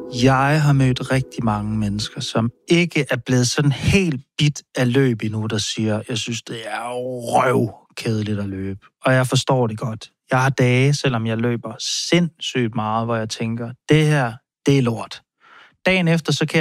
Jeg har mødt rigtig mange mennesker, som ikke er blevet sådan helt bit af løb endnu, der siger, jeg synes, det er røvkedeligt at løbe. Og jeg forstår det godt. Jeg har dage, selvom jeg løber sindssygt meget, hvor jeg tænker, det her, det er lort. Dagen efter, så kan